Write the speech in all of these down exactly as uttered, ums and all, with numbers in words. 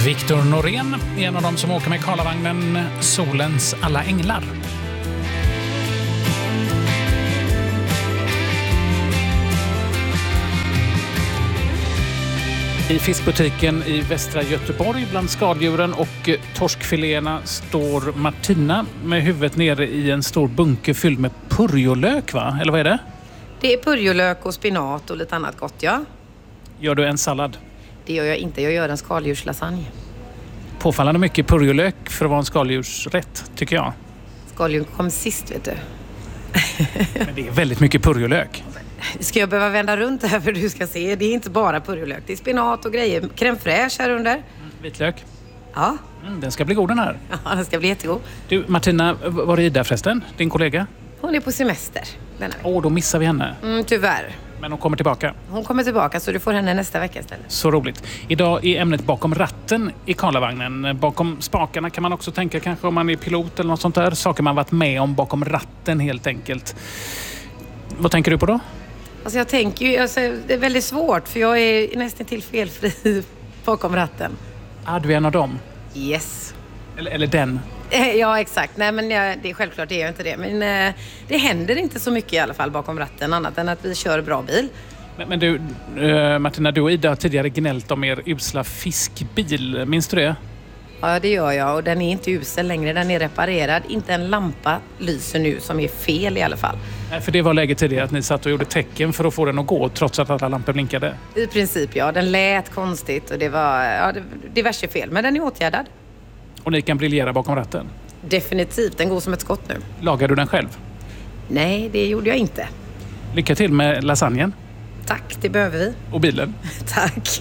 Viktor Norén är en av dem som åker med Karlavagnen Solens alla änglar. I fiskbutiken i västra Göteborg bland skaldjuren och torskfiléerna står Martina med huvudet nere i en stor bunke fylld med purjolök, va? Eller vad är det? Det är purjolök och spinat och lite annat gott, ja. Gör du en sallad? Det gör jag inte, jag gör en skaldjurslasagne. Påfallande mycket purjolök för att vara en skaldjursrätt, tycker jag. Skaldjuren kom sist, vet du. Men det är väldigt mycket purjolök. Ska jag behöva vända runt det här för du ska se? Det är inte bara purjolök, det är spinat och grejer. Crème fraîche här under. Mm, vitlök. Ja. Mm, den ska bli god den här. Ja, den ska bli jättegod. Du, Martina, var är Ida förresten? Din kollega? Hon är på semester denna vecka. Åh, då missar vi henne. Mm, tyvärr. Men hon kommer tillbaka. Hon kommer tillbaka så du får henne nästa vecka istället. Så roligt. Idag är ämnet bakom ratten i Karlavagnen. Bakom spakarna kan man också tänka kanske om man är pilot eller något sånt där. Saker man varit med om bakom ratten helt enkelt. Vad tänker du på då? Alltså jag tänker ju, alltså, det är väldigt svårt för jag är nästan till felfri bakom ratten. Ah, du är en av dem? Yes. Eller, eller den? Ja, exakt. Nej, men jag, det är självklart det är jag inte det. Men eh, det händer inte så mycket i alla fall bakom ratten annat än att vi kör bra bil. Men, men du, eh, Martina, du och Ida har tidigare gnällt om er usla fiskbil. Minns du det? Ja, det gör jag. Och den är inte usel längre. Den är reparerad. Inte en lampa lyser nu som är fel i alla fall. Nej, för det var läget tidigare att ni satt och gjorde tecken för att få den att gå trots att alla lampor blinkade. I princip, ja. Den lät konstigt och det var ja, det, diverse fel. Men den är åtgärdad. Och ni kan briljera bakom ratten? Definitivt. Den går som ett skott nu. Lagar du den själv? Nej, det gjorde jag inte. Lycka till med lasagnen. Tack, det behöver vi. Och bilen. Tack.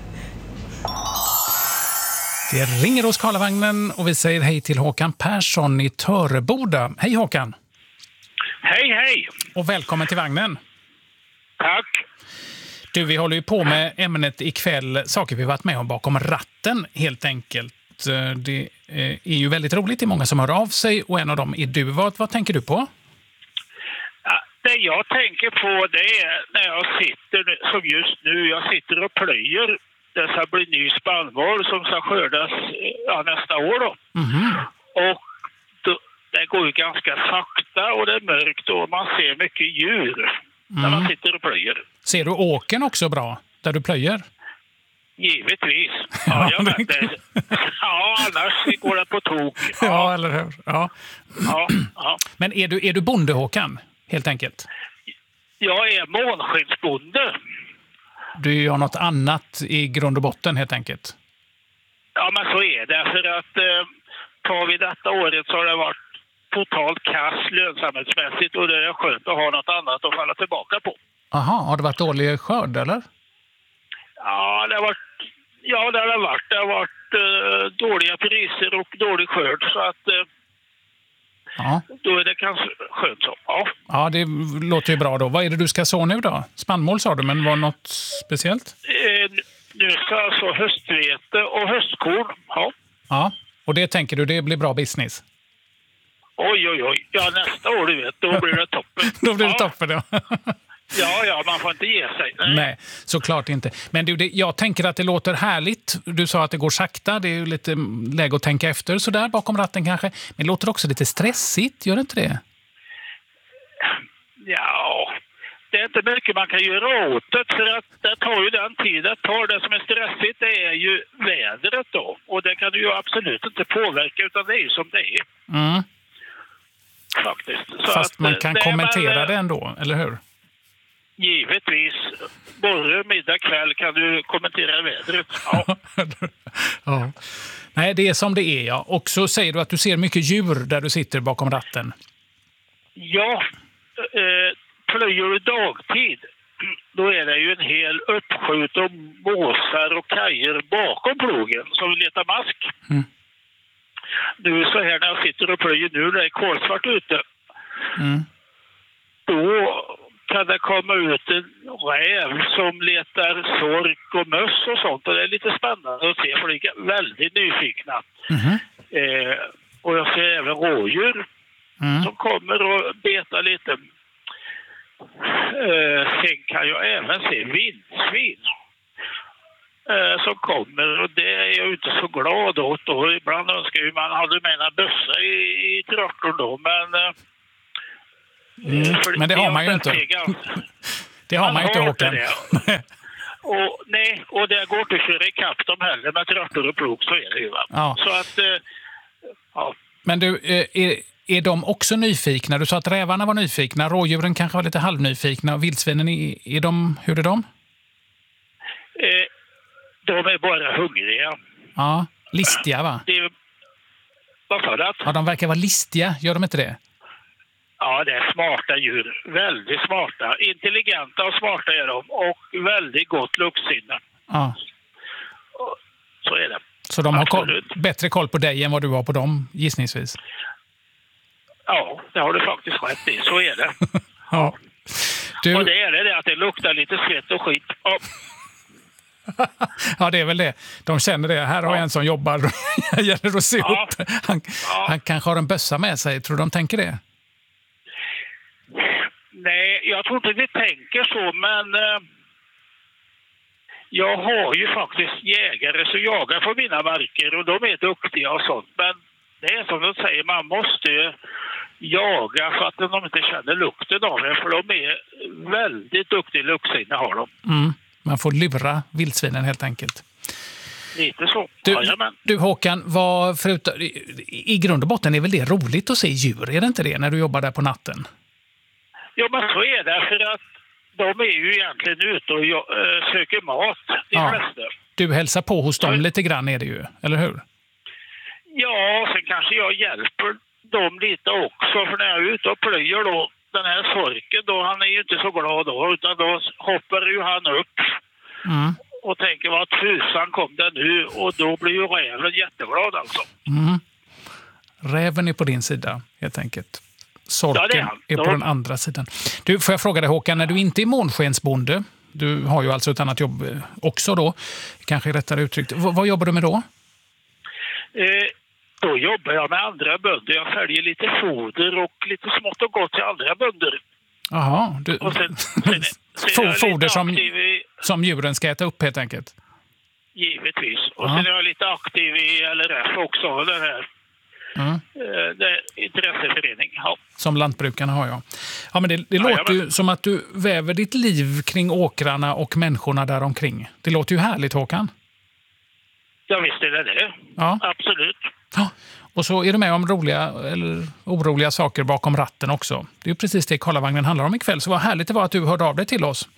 Det ringer hos Karlavagnen och vi säger hej till Håkan Persson i Töreboda. Hej Håkan! Hej, hej! Och välkommen till vagnen. Tack! Du, vi håller ju på med ämnet ikväll, saker vi varit med om bakom ratten helt enkelt. Det är ju väldigt roligt, det är många som hör av sig och en av dem är du. Vad, vad tänker du på? Ja, det jag tänker på det är när jag sitter, som just nu, jag sitter och plöjer. Det ska bli ny spannmål som ska skördas ja, nästa år då. Mm-hmm. Och då, det går ju ganska sakta och det är mörkt och man ser mycket djur mm. när man sitter och plöjer. Ser du åken också bra där du plöjer? Givetvis. Ja, jag vet det. Ja, annars går det på tok. Ja, ja eller hur? Ja. Ja, ja. Men är du, är du bonde, Håkan? Helt enkelt. Jag är månskensbonde. Du gör något annat i grund och botten helt enkelt? Ja, men så är det. För att eh, tar vi detta året så har det varit totalt kass lönsamhetsmässigt och det är skönt att ha något annat att falla tillbaka på. Aha, har det varit dålig skörd eller? Ja, det har varit, ja, det har varit, det har varit eh, dåliga priser och dålig skörd så att eh, ja. Då är det kanske skönt så. Ja. Ja, det låter ju bra då. Vad är det du ska så nu då? Spannmål sa du, men var något speciellt? Eh, nu ska alltså höstvete och höstkorn, ja. Ja, och det tänker du, det blir bra business? Oj, oj, oj. Ja, nästa år, du vet, då blir det toppen. Då blir det ja. toppen, ja. Ja, ja, man får inte ge sig. Nej, Nej såklart inte. Men du, det, jag tänker att det låter härligt. Du sa att det går sakta. Det är ju lite läge att tänka efter så där bakom ratten kanske. Men det låter också lite stressigt, gör det inte det? Ja, det är inte mycket man kan göra åt det. För att det tar ju den tiden. Tar det som är stressigt, det är ju vädret då. Och det kan du ju absolut inte påverka utan det är ju som det är. Mm. Faktiskt. Så fast att, man kan det, kommentera man, det ändå, eller hur? Givetvis. Både middag kväll kan du kommentera vädret. Ja. Ja. Nej, det är som det är, ja. Och så säger du att du ser mycket djur där du sitter bakom ratten. Ja, eh, plöjer du dagtid, då är det ju en hel uppskjut av måsar och kajer bakom plogen som letar mask. Mm. Nu så här när jag sitter och plöjer nu, det är kolsvart ute. Mm. Då kan det komma ut en räv som letar sork och möss och sånt. Och det är lite spännande att se för de är väldigt nyfikna. Mm. Eh, och jag ser även rådjur mm. som kommer och betar lite. Eh, sen kan jag även se vildsvin. eh, som kommer. Och det är jag ju inte så glad åt då. Ibland önskar jag man hade med en bössa i, i traktorn då, men... Eh, mm. för men det har man ju inte. Det har man, man inte, Håkan. Och, nej, och det går inte att köra ikapp dem heller med traktor och plog, så är det ju. Va? Ja. Så att, eh, ja. Men du, är, är de också nyfikna? Du sa att rävarna var nyfikna, rådjuren kanske var lite halvnyfikna, och vildsvinen, är, är de, hur är de? Eh, de är bara hungriga. Ja, listiga va? Det är, vad sa du? Ja, de verkar vara listiga, gör de inte det? Ja, det är smarta djur. Väldigt smarta. Intelligenta och smarta är de. Och väldigt gott luktsinne. Ja. Så är det. Så de har koll, bättre koll på dig än vad du har på dem, gissningsvis? Ja, det har du faktiskt rätt i. Så är det. Ja. Du... Och det är det, det att det luktar lite svett och skit. Ja. Ja, det är väl det. De känner det. Här har jag en som jobbar. Jag gäller att se ja. upp. Han, ja. han kanske har en bössa med sig. Tror du de tänker det? Nej, jag tror inte vi tänker så, men eh, jag har ju faktiskt jägare som jagar på mina marker och de är duktiga och sånt. Men det är som de säger, man måste ju jaga för att de inte känner lukten av det, för de är väldigt duktiga luktsinne har de. Mm, man får lura vildsvinen helt enkelt. Lite så. Du, ja, men. du Håkan, vad, förut, i grund och botten är väl det roligt att se djur, är det inte det, när du jobbar där på natten? Ja, men så är det, för att de är ju egentligen ute och äh, söker mat, de ja. flesta. Du hälsar på hos dem så... lite grann är det ju, eller hur? Ja, sen kanske jag hjälper dem lite också, för när jag är ute och plöjer då, den här sorken då, han är ju inte så glad då, utan då hoppar ju han upp mm. och tänker, vad tusan kom det nu? Och då blir ju räven jätteglad alltså. Mm. Räven är på din sida, helt enkelt. Sorken ja, det är, han. är på då... den andra sidan. Du, får jag fråga dig Håkan, när du inte är månskensbonde, du har ju alltså ett annat jobb också då, kanske rättare uttryckt. V- vad jobbar du med då? Eh, då jobbar jag med andra bönder. Jag säljer lite foder och lite smått och gott till andra bönder. Jaha, du... Och sen, sen, sen foder som, i... som djuren ska äta upp helt enkelt? Givetvis. Och ja. sen är jag lite aktiv i L R F också, den här Mm. Det intresseförening, ja. Som lantbrukarna har jag. Ja, men det, det ja, låter men... ju som att du väver ditt liv kring åkrarna och människorna där omkring. Det låter ju härligt, Håkan. Ja, visst är det det. Ja. Absolut. Ja. Och så är du med om roliga eller oroliga saker bakom ratten också. Det är ju precis det Karlavagnen handlar om ikväll. Så vad härligt det var att du hörde av dig till oss.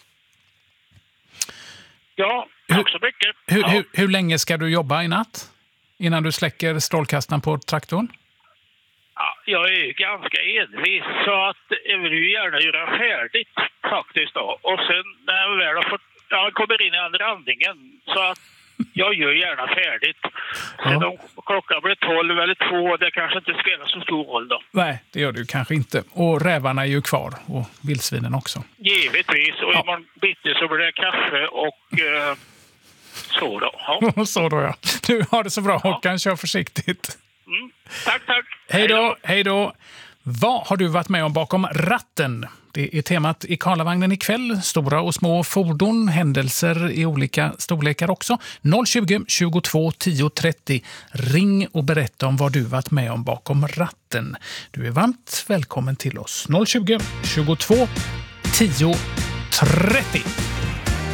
Ja, tack så mycket. Hur, ja. hur, hur länge ska du jobba i natt? Innan du släcker strålkastaren på traktorn? Ja, jag är ju ganska envis, så att jag vill ju gärna göra färdigt faktiskt då. Och sen när jag väl har fått, jag kommer in i andra andningen, så att jag gör gärna färdigt. Sen ja. om klockan blir tolv eller två, det kanske inte spelar så stor roll då. Nej, det gör du kanske inte. Och rävarna är ju kvar, och vildsvinen också. Givetvis, och ja. imorgon bitti så blir det kaffe och... Eh, Så då, ja. Så då, ja. Du har det så bra, Håkan. Kör försiktigt. Mm. Tack, tack. Hej då, hej då. Vad har du varit med om bakom ratten? Det är temat i Karlavagnen ikväll. Stora och små fordon, händelser i olika storlekar också. noll tjugo, tjugotvå, tio trettio. Ring och berätta om vad du varit med om bakom ratten. Du är varmt välkommen till oss. noll tjugo, tjugotvå, tio trettio.